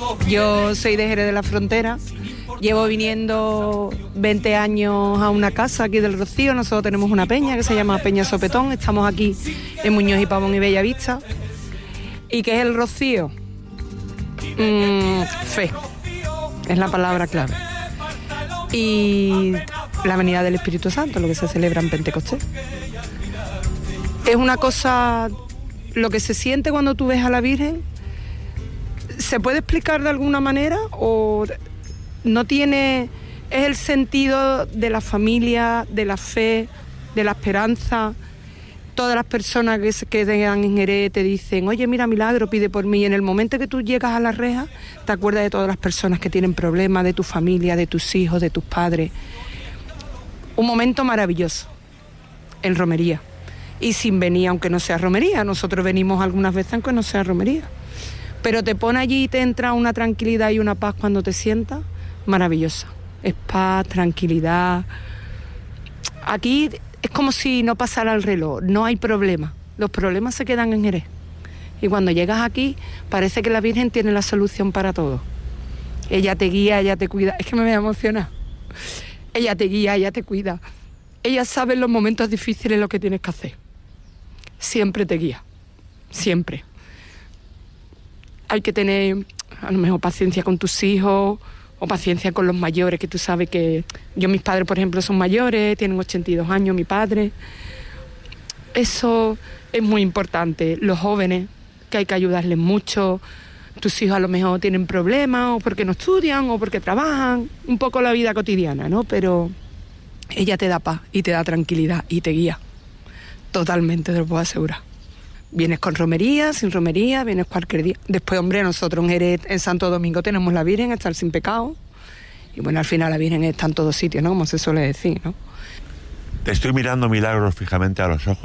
Yo soy de Jerez de la Frontera. Llevo viniendo 20 años a una casa aquí del Rocío. Nosotros tenemos una peña que se llama Peña Sopetón. Estamos aquí en Muñoz y Pavón y Bellavista. ¿Y qué es el Rocío? Fe. Es la palabra clave. Y la venida del Espíritu Santo, lo que se celebra en Pentecostés. Es una cosa, lo que se siente cuando tú ves a la Virgen, ¿se puede explicar de alguna manera o no tiene? Es el sentido de la familia, de la fe, de la esperanza. Todas las personas que se quedan en Jerez te dicen, oye, mira, Milagro, pide por mí. Y en el momento que tú llegas a la reja, te acuerdas de todas las personas que tienen problemas, de tu familia, de tus hijos, de tus padres. Un momento maravilloso en romería. Y sin venir, aunque no sea romería. Nosotros venimos algunas veces aunque no sea romería. Pero te pone allí y te entra una tranquilidad y una paz cuando te sientas maravillosa. Es paz, tranquilidad. Aquí es como si no pasara el reloj, no hay problema. Los problemas se quedan en Jerez. Y cuando llegas aquí, parece que la Virgen tiene la solución para todo. Ella te guía, ella te cuida. Es que me voy a emocionar. Ella te guía, ella te cuida. Ella sabe en los momentos difíciles lo que tienes que hacer. Siempre te guía. Siempre. Hay que tener a lo mejor paciencia con tus hijos o paciencia con los mayores, que tú sabes que mis padres, por ejemplo, son mayores, tienen 82 años, mi padre. Eso es muy importante. Los jóvenes, que hay que ayudarles mucho. Tus hijos a lo mejor tienen problemas o porque no estudian o porque trabajan, un poco la vida cotidiana, ¿no? Pero ella te da paz y te da tranquilidad y te guía. Totalmente, te lo puedo asegurar. Vienes con romería, sin romería, vienes cualquier día. Después, hombre, nosotros en Jerez, en Santo Domingo, tenemos la Virgen, está el Sin Pecado. Y bueno, al final la Virgen está en todos sitios, ¿no? Como se suele decir, ¿no? Te estoy mirando, Milagros, fijamente a los ojos.